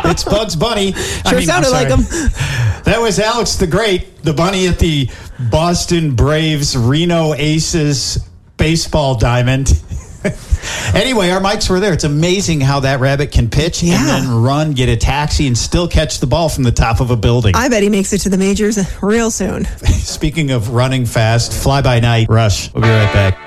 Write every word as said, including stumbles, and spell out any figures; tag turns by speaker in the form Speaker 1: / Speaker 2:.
Speaker 1: It's Bugs Bunny.
Speaker 2: Sure
Speaker 1: I mean,
Speaker 2: sounded like him.
Speaker 1: That was Alex the Great, the bunny at the Boston Braves Reno Aces baseball diamond. Anyway, our mics were there. It's amazing how that rabbit can pitch
Speaker 2: Yeah.
Speaker 1: and then run, get a taxi, and still catch the ball from the top of a building.
Speaker 2: I bet he makes it to the majors real soon.
Speaker 1: Speaking of running fast, fly-by-night, Rush. We'll be right back.